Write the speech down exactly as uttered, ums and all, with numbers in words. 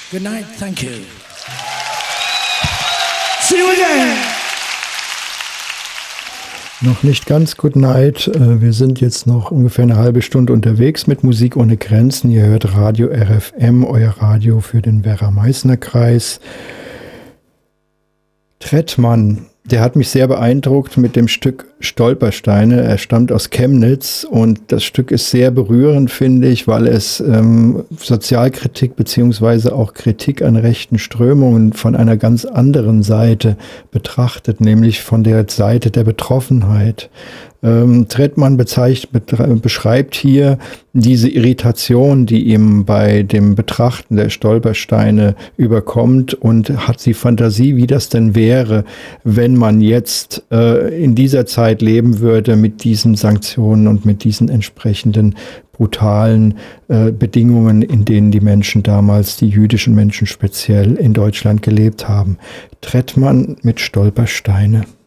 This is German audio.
Good night, thank you. See you again. Noch nicht ganz Good Night. Wir sind jetzt noch ungefähr eine halbe Stunde unterwegs mit Musik ohne Grenzen. Ihr hört Radio R F M, euer Radio für den Werra-Meißner-Kreis. Trettmann, der hat mich sehr beeindruckt mit dem Stück Stolpersteine. Er stammt aus Chemnitz und das Stück ist sehr berührend, finde ich, weil es ähm, Sozialkritik beziehungsweise auch Kritik an rechten Strömungen von einer ganz anderen Seite betrachtet, nämlich von der Seite der Betroffenheit. Ähm, Trettmann bezeichnet, beschreibt hier diese Irritation, die ihm bei dem Betrachten der Stolpersteine überkommt und hat die Fantasie, wie das denn wäre, wenn man jetzt äh, in dieser Zeit leben würde mit diesen Sanktionen und mit diesen entsprechenden brutalen äh, Bedingungen, in denen die Menschen damals, die jüdischen Menschen speziell in Deutschland gelebt haben. Trettmann mit Stolpersteine.